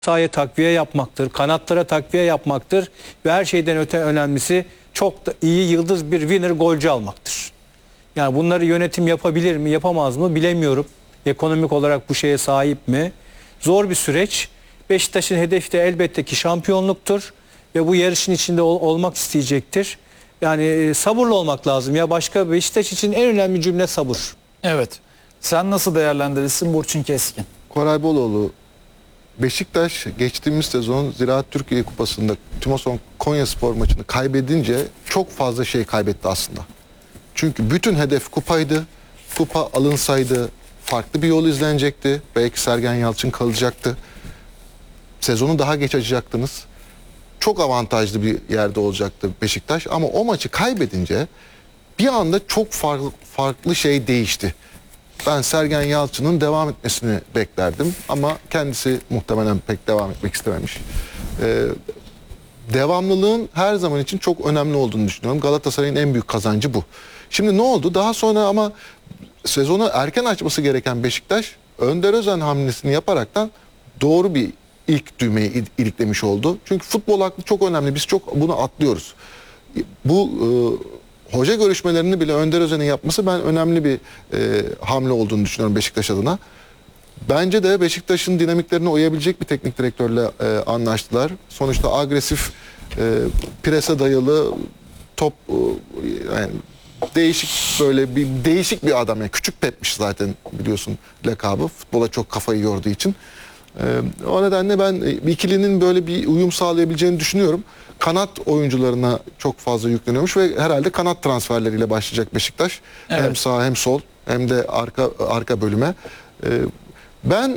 sahaya takviye yapmaktır, kanatlara takviye yapmaktır ve her şeyden öte önemlisi çok da iyi yıldız bir winner golcü almaktır. Yani bunları yönetim yapabilir mi, yapamaz mı bilemiyorum. Ekonomik olarak bu şeye sahip mi? Zor bir süreç. Beşiktaş'ın hedefi de elbette ki şampiyonluktur ve bu yarışın içinde olmak isteyecektir. Yani sabırlı olmak lazım. Ya başka Beşiktaş için en önemli cümle sabır. Evet. Sen nasıl değerlendirirsin Burçin Keskin? Koray Boloğlu, Beşiktaş geçtiğimiz sezon Ziraat Türkiye Kupası'nda Tümoson Konyaspor maçını kaybedince çok fazla şey kaybetti aslında. Çünkü bütün hedef kupaydı. Kupa alınsaydı farklı bir yol izlenecekti. Belki Sergen Yalçın kalacaktı. Sezonu daha geç açacaktınız. Çok avantajlı bir yerde olacaktı Beşiktaş. Ama o maçı kaybedince bir anda çok farklı şey değişti. Ben Sergen Yalçın'ın devam etmesini beklerdim. Ama kendisi muhtemelen pek devam etmek istememiş. Devamlılığın her zaman için çok önemli olduğunu düşünüyorum. Galatasaray'ın en büyük kazancı bu. Şimdi ne oldu? Daha sonra ama sezonu erken açması gereken Beşiktaş Önder Özen hamlesini yaparaktan doğru bir ilk düğmeyi iliklemiş oldu. Çünkü futbol aklı çok önemli. Biz çok bunu atlıyoruz. Bu hoca görüşmelerini bile Önder Özen'in yapması ben önemli bir hamle olduğunu düşünüyorum Beşiktaş adına. Bence de Beşiktaş'ın dinamiklerine uyabilecek bir teknik direktörle anlaştılar. Sonuçta agresif, prese dayalı top, yani değişik bir adam. Yani küçük Pep'miş zaten biliyorsun lakabı. Futbola çok kafayı yorduğu için. O nedenle ben ikilinin böyle bir uyum sağlayabileceğini düşünüyorum. Kanat oyuncularına çok fazla yükleniyormuş ve herhalde kanat transferleriyle başlayacak Beşiktaş. Evet. Hem sağ hem sol hem de arka bölüme. Ben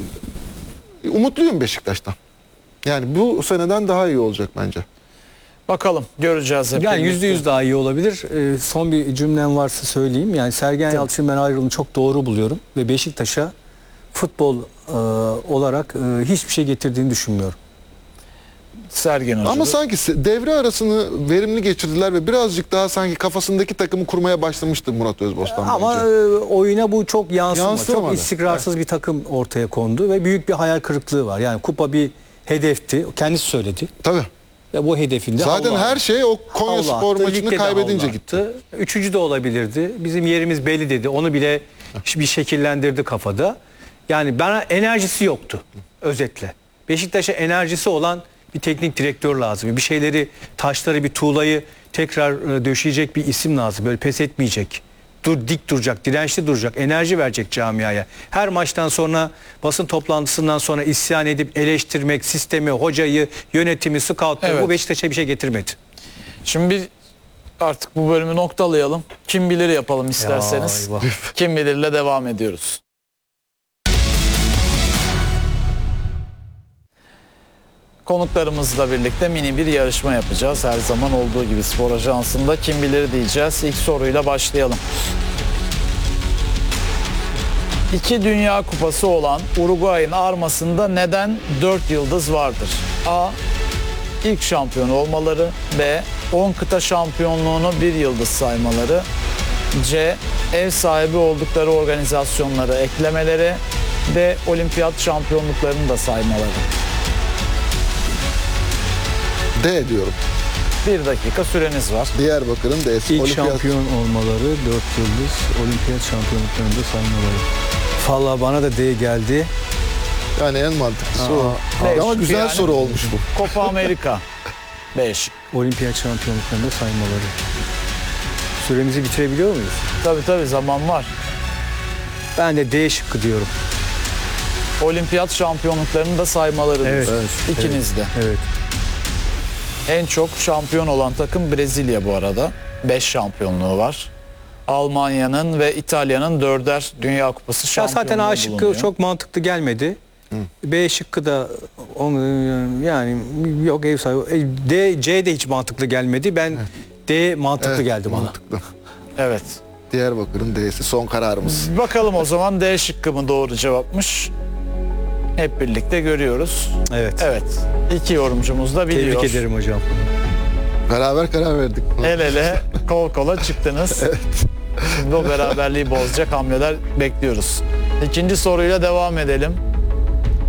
umutluyum Beşiktaş'tan. Yani bu seneden daha iyi olacak bence. Bakalım, göreceğiz hep. Yani %100 daha iyi olabilir. Son bir cümlem varsa söyleyeyim. Yani Sergen Yalçın ben ayrılığını çok doğru buluyorum ve Beşiktaş'a futbol olarak hiçbir şey getirdiğini düşünmüyorum. Sergen Hoca. Ama sanki devre arasını verimli geçirdiler ve birazcık daha sanki kafasındaki takımı kurmaya başlamıştı Murat Özbostan. Ama oyuna bu çok yansımadı. Çok Yansımadı. istikrarsız bir takım ortaya kondu ve büyük bir hayal kırıklığı var. Yani kupa bir hedefti. Kendisi söyledi. Tabii. Ve bu hedefinde zaten her şey o Konyaspor maçını kaybedince gitti. Üçüncü de olabilirdi. Bizim yerimiz belli dedi. Onu bile bir şekillendirdi kafada. Yani bana enerjisi yoktu özetle. Beşiktaş'a enerjisi olan bir teknik direktör lazım. Bir şeyleri, taşları, bir tuğlayı tekrar döşeyecek bir isim lazım. Böyle pes etmeyecek. Dik duracak, dirençli duracak, enerji verecek camiaya. Her maçtan sonra, basın toplantısından sonra isyan edip eleştirmek, sistemi, hocayı, yönetimi, scoutları, evet. Bu Beşiktaş'a bir şey getirmedi. Şimdi artık bu bölümü noktalayalım. Kim bilir yapalım isterseniz. Kim bilirle devam ediyoruz. Konuklarımızla birlikte mini bir yarışma yapacağız. Her zaman olduğu gibi Spor Ajansı'nda kim bilir diyeceğiz. İlk soruyla başlayalım. 2 Dünya Kupası olan Uruguay'ın armasında neden 4 yıldız vardır? A. İlk şampiyon olmaları. B. 10 kıta şampiyonluğunu 1 yıldız saymaları. C. Ev sahibi oldukları organizasyonları eklemeleri. D. Olimpiyat şampiyonluklarını da saymaları. D diyorum. 1 dakika süreniz var. Diyarbakır'ın D'si. İlk şampiyon olmaları, 4 yıldız, olimpiyat şampiyonluklarında saymaları. Valla bana da D geldi. Yani en mantıklısı o. Ama güzel yani, soru olmuş bu. Copa Amerika 5. Olimpiyat şampiyonluklarında saymaları. Süremizi bitirebiliyor muyuz? Tabii zaman var. Ben de D şıkkı diyorum. Olimpiyat şampiyonluklarını da saymaları. Evet. İkiniz de. Evet. En çok şampiyon olan takım Brezilya bu arada. 5 şampiyonluğu var. Almanya'nın ve İtalya'nın 4'er Dünya Kupası şampiyonluğu zaten A şıkkı bulunuyor. çok mantıklı gelmedi. B şıkkı da yani yok ev sahibi. C de hiç mantıklı gelmedi. Ben D mantıklı geldi bana. Mantıklı. Evet. Diyarbakır'ın D'si son kararımız. Bakalım o zaman D şıkkı mı doğru cevapmış? Hep birlikte görüyoruz. Evet. 2 yorumcumuz da biliyor. Tebrik ederim hocam. Beraber karar verdik. El ele, kol kola çıktınız. Evet. Şimdi o beraberliği bozacak hamleler bekliyoruz. İkinci soruyla devam edelim.